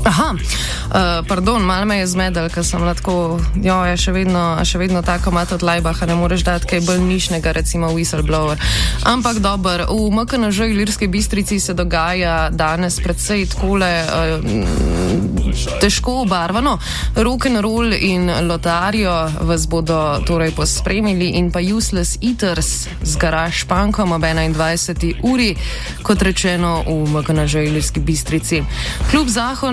Aha, pardon, malo me je zmedel, ker sem lahko, je še vedno tako mat od Lajbaha, ne moreš dati kaj bolj nišnega, recimo whistleblower. Ampak dober, v MKNŽ Ilirski Bistrici se dogaja danes predvsej takole težko obarvano. Rock'n'roll in Lotarijo vas bodo torej pospremili in pa Useless Eaters z Garaž Punkom ob 21. uri, kot rečeno v MKNŽ Ilirski Bistrici. Klub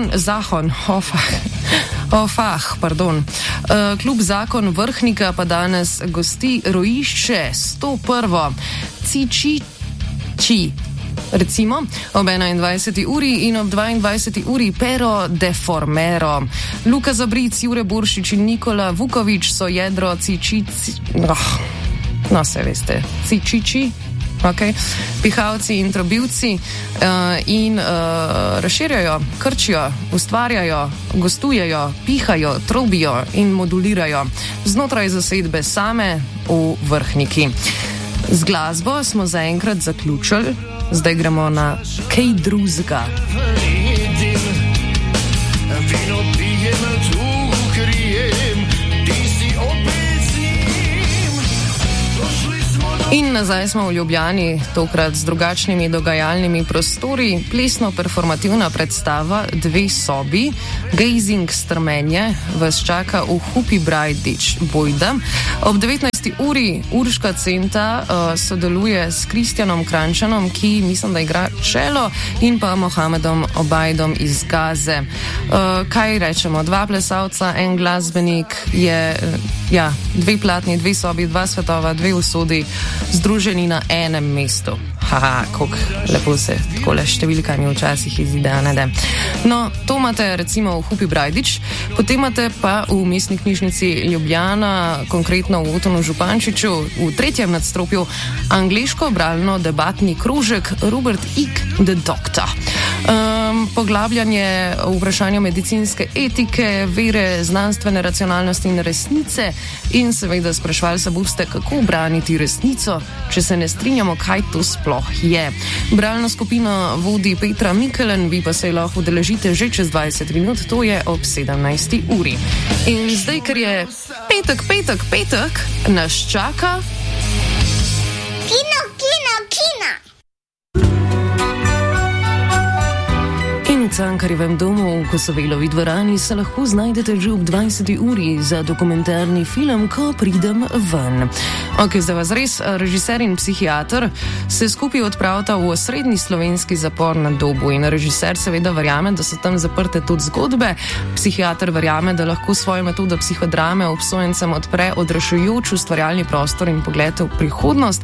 Klub Zakon Vrhnika pa danes gosti rojišče 101. Cičiči, recimo, ob 21. uri in ob 22. uri Pero de Formero. Luka Zabric, Jure Buršič in Nikola Vukovič so jedro Cičici... No, se veste, Cičiči. Okay. Pihalci in trobivci in razširjajo, krčijo, ustvarjajo, gostujejo, pihajo, trobijo in modulirajo znotraj zasedbe same v Vrhniki. Z glasbo smo zaenkrat zaključili, zdaj gremo na kaj drugega. In nazaj smo v Ljubljani, tokrat z drugačnimi dogajalnimi prostori, plesno-performativna predstava Dve sobi, Gazing strmenje, vas čaka v Hupi Brajdič Bojda. Ob 19. uri Urška Centa sodeluje s Kristjanom Krančanom, ki mislim, da igra čelo, in pa Mohamedom Obajdom iz Gaze. Kaj rečemo? Dva plesalca, en glasbenik, je dve platni, dve sobi, dva svetova, dve usodi, združeni na enem mestu. Haha, koliko lepo se takole številkami včasih izide, ne da. No, to imate recimo v Hupi Brajdič, potem imate pa v Mestni knjižnici Ljubljana, konkretno v Otonu Župančiču, v 3. nadstropju, angleško bralno debatni krožek Robert Icke, The Doctor. Poglabljanje vprašanja medicinske etike, vere, znanstvene racionalnosti in resnice in seveda sprašvali se boste, kako braniti resnico, če se ne strinjamo, kaj to sploh je. Bralno skupino vodi Petra Mikelen, vi pa se lahko udeležite že čez 20 minut, to je ob 17. uri. In zdaj, ker je petek, nas čaka... Kino! V Cankarjevem domu v Kosovelovi dvorani se lahko znajdete že ob 20. uri za dokumentarni film Ko pridem ven. Ok, zdaj vas res, režiser in psihiater se skupaj odpravita v osrednji slovenski zapor na Dobu in režiser seveda verjame, da so tam zaprte tudi zgodbe, psihiater verjame, da lahko svojo metodo psihodrame obsojencem odpre odrašujoč ustvarjalni prostor in pogled v prihodnost.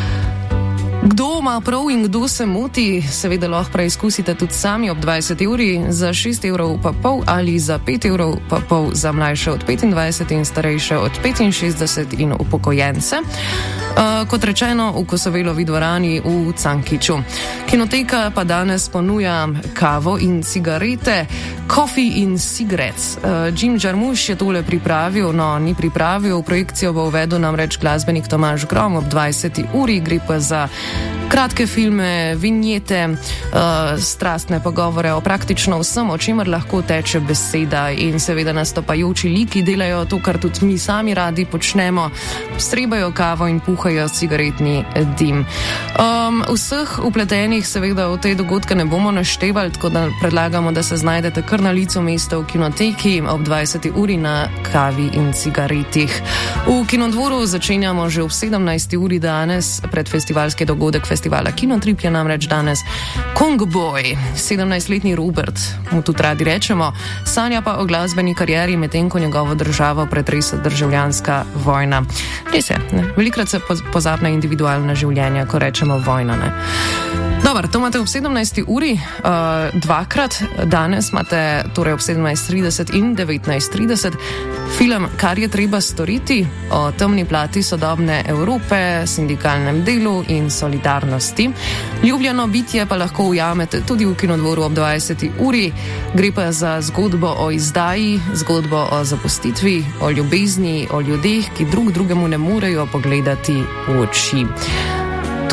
Kdo ima prav in kdo se moti, seveda lahko preizkusite tudi sami ob 20. uri za 6,5 € ali za 5,5 € za mlajše od 25 in starejše od 65 in upokojence. Kot rečeno, v Kosovelovi dvorani v Cankiču. Kinoteka pa danes ponuja kavo in cigarete, Coffee in Cigarettes. Jim Jarmusch je tole pripravil, ni pripravil, projekcijo bo uvedel namreč glasbenik Tomaž Grom ob 20. uri, gre pa za kratke filme, vinjete, strastne pogovore o praktično vsem, o čemer lahko teče beseda in seveda nastopajoči liki delajo to, kar tudi mi sami radi počnemo, strebajo kavo in puhajo cigaretni dim. Vseh upletenih seveda v te dogodke ne bomo naštevali, tako da predlagamo, da se znajdete kar na licu mesta v kinoteki ob 20. uri na kavi in cigaretih. V Kinodvoru začenjamo že ob 17. uri danes, predfestivalski dogodek festivala Kinotrip je namreč danes Kongboy, 17-letni Robert, mu tudi radi rečemo, sanja pa o glasbeni karieri, medtem ko njegovo državo pretresa državljanska vojna. Res je, velikrat se pozabi na individualna življenja, ko rečemo vojna, ne. Dobar, to imate ob 17. uri, dvakrat, danes imate torej ob 17:30 in 19:30 film Kar je treba storiti, o temni plati sodobne Evrope, sindikalnem delu in solidarnosti. Ljubljeno bitje pa lahko ujamete tudi v Kinodvoru ob 20. uri, gre pa za zgodbo o izdaji, zgodbo o zapustitvi, o ljubezni, o ljudeh, ki drug drugemu ne morejo pogledati v oči.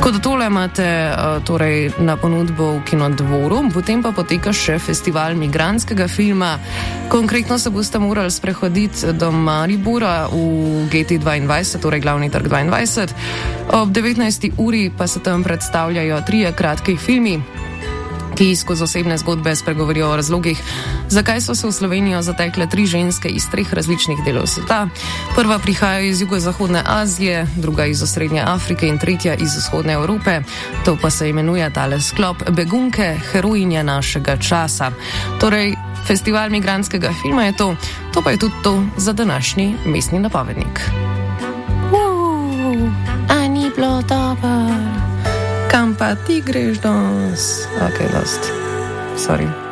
Tako da tole imate torej na ponudbo v Kinodvoru, potem pa poteka še festival migrantskega filma. Konkretno se boste morali sprehoditi do Maribora v GT22, torej glavni trg 22. Ob 19. uri pa se tam predstavljajo 3 kratki filmi, ki skozi osebne zgodbe spregovorijo o razlogih, zakaj so se v Slovenijo zatekle 3 ženske iz 3 različnih delov sveta. Prva prihaja iz jugozahodne Azije, druga iz osrednje Afrike in tretja iz vzhodne Evrope. To pa se imenuje tale sklop Begunke, herojinje našega časa. Torej, festival migrantskega filma je to pa je tudi to za današnji mestni napovednik. A ni bilo dobro. Kam pa ti greš danes? Ok, lost. Sorry.